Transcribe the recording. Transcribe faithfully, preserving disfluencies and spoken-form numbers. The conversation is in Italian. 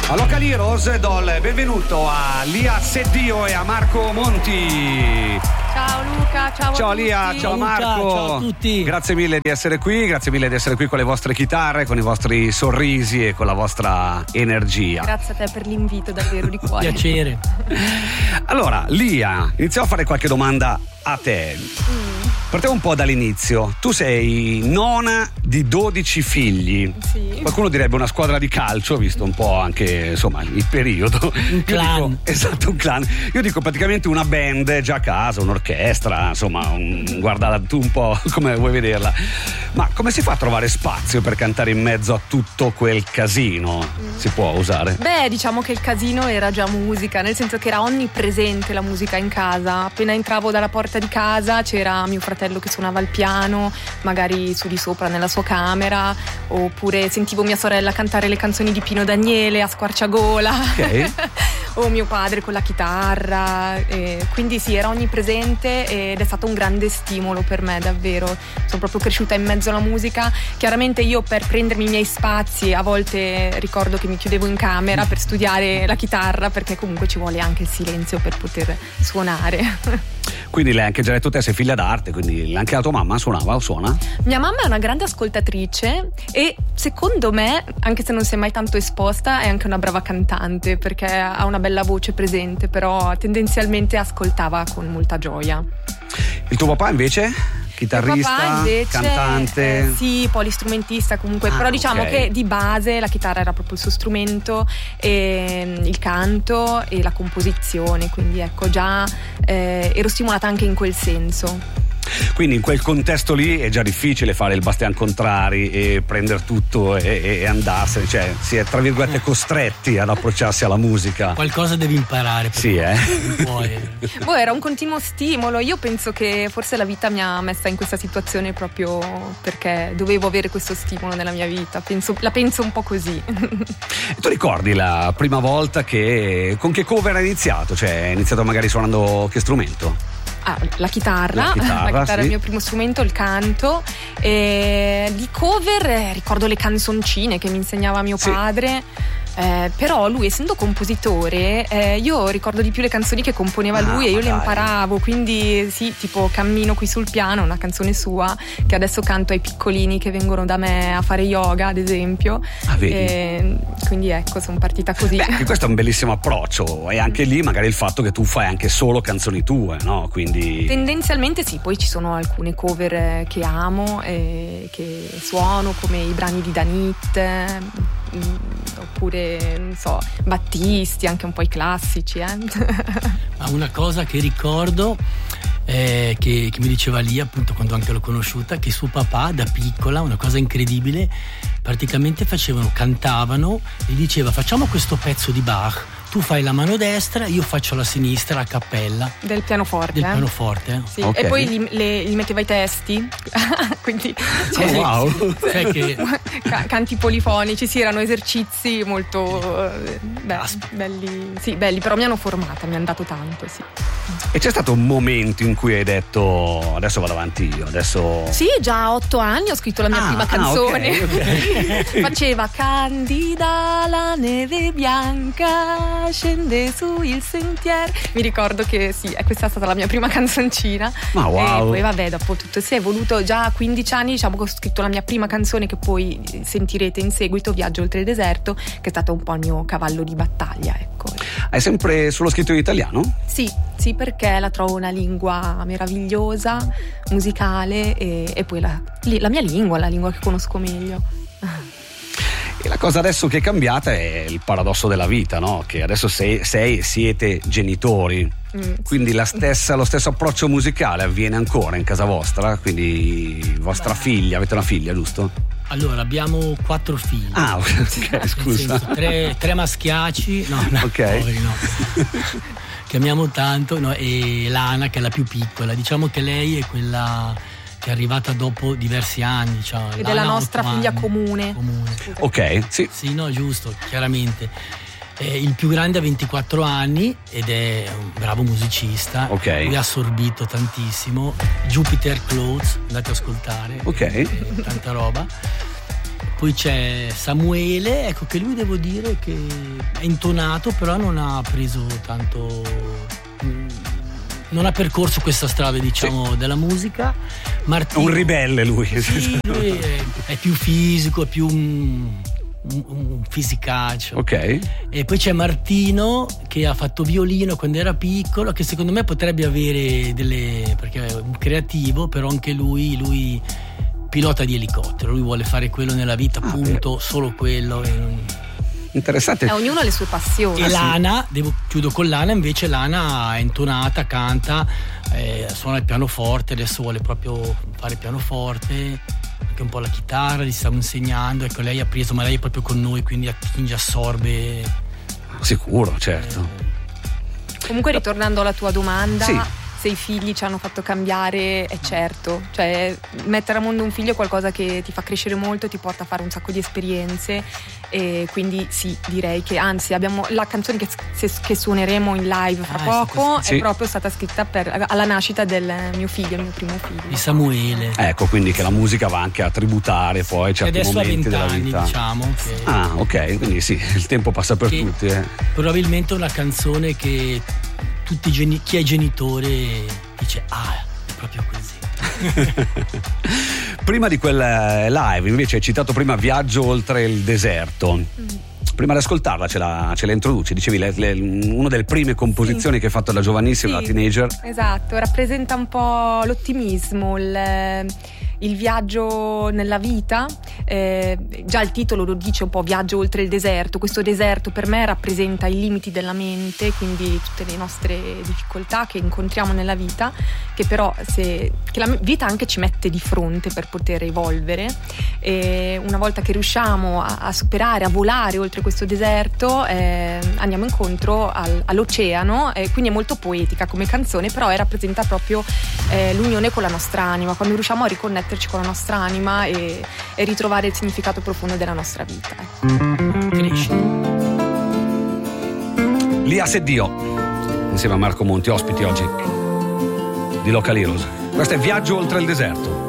A Local Heroes do il benvenuto a Lia Seddio e a Marco Monti. Ciao Luca, ciao, ciao a Lia, tutti. ciao Marco. Ciao a tutti. Grazie mille di essere qui, grazie mille di essere qui con le vostre chitarre, con i vostri sorrisi e con la vostra energia. Grazie a te per l'invito, davvero di cuore. Piacere. Allora, Lia, iniziamo a fare qualche domanda a te. Mm. Partiamo un po' dall'inizio. Tu sei nona di dodici figli. Sì. Qualcuno direbbe una squadra di calcio, visto un po' anche insomma il periodo. Un clan. Dico, esatto, un clan. Io dico praticamente una band già a casa, un'orchestra, insomma, un, guarda tu un po' come vuoi vederla. Ma come si fa a trovare spazio per cantare in mezzo a tutto quel casino? Mm. Si può usare? Beh, diciamo che il casino era già musica, nel senso che era onnipresente la musica in casa. Appena entravo dalla porta di casa c'era mio fratello che suonava il piano, magari su di sopra nella sua camera, oppure sentivo mia sorella cantare le canzoni di Pino Daniele a squarciagola. Ok. O mio padre con la chitarra, e quindi sì, era onnipresente ed è stato un grande stimolo per me, davvero. Sono proprio cresciuta in mezzo alla musica. Chiaramente io, per prendermi i miei spazi, a volte ricordo che mi chiudevo in camera per studiare la chitarra, perché comunque ci vuole anche il silenzio per poter suonare. Quindi l'hai anche già detto te, sei figlia d'arte, quindi anche la tua mamma suonava o suona? Mia mamma è una grande ascoltatrice e secondo me, anche se non si è mai tanto esposta, è anche una brava cantante, perché ha una bella voce presente, però tendenzialmente ascoltava con molta gioia. Il tuo papà invece? Chitarrista, papà invece, cantante? Eh, sì, polistrumentista comunque, ah, però diciamo okay. che di base la chitarra era proprio il suo strumento, e il canto e la composizione, quindi ecco già eh, ero stimolata anche in quel senso. Quindi in quel contesto lì è già difficile fare il bastian contrari e prendere tutto e, e andarsene, cioè si è tra virgolette costretti ad approcciarsi alla musica. Qualcosa devi imparare. Sì, eh. Poi. Boh, era un continuo stimolo. Io penso che forse la vita mi ha messa in questa situazione proprio perché dovevo avere questo stimolo nella mia vita. Penso, la penso un po' così. E tu ricordi la prima volta che con che cover hai iniziato? Cioè hai iniziato magari suonando che strumento? Ah, la chitarra, la chitarra, la chitarra sì. è il mio primo strumento, il canto. E di cover eh, ricordo le canzoncine che mi insegnava mio sì. padre. Eh, però lui, essendo compositore, eh, io ricordo di più le canzoni che componeva ah, lui e io le dai. imparavo, quindi sì, tipo Cammino qui sul piano, una canzone sua che adesso canto ai piccolini che vengono da me a fare yoga, ad esempio. Ah, vedi? E, quindi ecco, sono partita così. Beh, anche questo è un bellissimo approccio, e anche lì magari il fatto che tu fai anche solo canzoni tue, no? Quindi tendenzialmente sì, poi ci sono alcune cover che amo e che suono, come i brani di Danit, oppure non so, Battisti, anche un po' i classici, eh. Ma una cosa che ricordo eh, che, che mi diceva lì, appunto, quando anche l'ho conosciuta, che suo papà da piccola, una cosa incredibile, praticamente facevano, cantavano e diceva: facciamo questo pezzo di Bach, tu fai la mano destra, io faccio la sinistra a cappella. Del pianoforte. Del eh? pianoforte, eh? Sì. Okay. E poi gli, le, gli metteva i testi. Quindi cioè, oh, wow. Cioè che ca- canti polifonici, sì, erano esercizi molto eh, be- belli, sì, belli, però mi hanno formata, mi hanno dato tanto, sì. E c'è stato un momento in cui hai detto: adesso vado avanti io, adesso. Sì, già a otto anni ho scritto la mia ah, prima ah, canzone. okay, okay. Faceva Candida la neve bianca scende su il sentiero. Mi ricordo che sì, questa è stata la mia prima canzoncina. Ma wow. E poi vabbè, dopo tutto si è evoluto. Già a quindici anni, diciamo che ho scritto la mia prima canzone, che poi sentirete in seguito, Viaggio oltre il deserto, che è stato un po' il mio cavallo di battaglia, ecco. Hai sempre solo scritto in italiano? Sì, sì, perché la trovo una lingua meravigliosa, musicale, e, e poi la, la mia lingua, la lingua che conosco meglio. E la cosa adesso che è cambiata è il paradosso della vita, no? Che adesso sei, sei siete genitori, mm, quindi la stessa, lo stesso approccio musicale avviene ancora in casa vostra, quindi vostra Beh. figlia, avete una figlia, giusto? Allora, abbiamo quattro figli. Ah, ok, scusa. Nel senso, tre, tre maschiacci, no, no, okay. poveri, no. Che amiamo tanto, no? E Lana, che è la più piccola. Diciamo che lei è quella che è arrivata dopo diversi anni, cioè, ed è la nostra figlia anni, comune. comune. Ok, sì. Sì, no, giusto, chiaramente. Eh, il più grande ha ventiquattro anni ed è un bravo musicista. Ok. Lui ha assorbito tantissimo. Jupiter Clothes, andate ad ascoltare. Ok. Tanta roba. Poi c'è Samuele, ecco che lui devo dire che è intonato, però non ha preso tanto, non ha percorso questa strada, diciamo, sì, della musica. Martino, un ribelle lui. Sì, lui è, è più fisico, è più un, un, un fisicaccio. Ok. E poi c'è Martino che ha fatto violino quando era piccolo, che secondo me potrebbe avere delle, perché è un creativo, però anche lui lui pilota di elicottero, lui vuole fare quello nella vita, ah, appunto, beh, solo quello. E non... Interessante. E ognuno ha le sue passioni. E ah, Lana, sì, devo, chiudo con Lana, invece Lana è intonata, canta, eh, suona il pianoforte, adesso vuole proprio fare pianoforte, anche un po' la chitarra, gli stiamo insegnando, ecco, lei ha preso, ma lei è proprio con noi, quindi attinge, assorbe. Sicuro, certo. Eh. Comunque, ritornando alla tua domanda, sì, se i figli ci hanno fatto cambiare, è certo, cioè mettere a mondo un figlio è qualcosa che ti fa crescere molto, ti porta a fare un sacco di esperienze, e quindi sì, direi che anzi abbiamo la canzone che, che suoneremo in live fra ah, poco, è, sì, proprio stata scritta per, alla nascita del mio figlio, il mio primo figlio, di Samuele. Ecco, quindi che la musica va anche a tributare poi certi momenti della vita. Diciamo che ah, ok, quindi sì, il tempo passa per tutti. Eh. Probabilmente una canzone che tutti geni- chi è genitore dice ah, è proprio così. Prima di quel live invece hai citato prima Viaggio oltre il deserto. Mm. Prima di ascoltarla ce la, ce la introduci, dicevi le, le, una delle prime composizioni, sì, che hai fatto da giovanissima, sì, da teenager. Esatto, rappresenta un po' l'ottimismo, il, il viaggio nella vita, eh, già il titolo lo dice un po', Viaggio oltre il deserto. Questo deserto per me rappresenta i limiti della mente, quindi tutte le nostre difficoltà che incontriamo nella vita, che però se, che la vita anche ci mette di fronte per poter evolvere, e una volta che riusciamo a, a superare, a volare oltre questo deserto, eh, andiamo incontro al, all'oceano, e quindi è molto poetica come canzone, però è, rappresenta proprio eh, l'unione con la nostra anima, quando riusciamo a riconnetterci con la nostra anima e, e ritrovare il significato profondo della nostra vita. Cresci. Lia Seddio insieme a Marco Monti, ospiti oggi di Local Heroes. Questo è Viaggio oltre il deserto.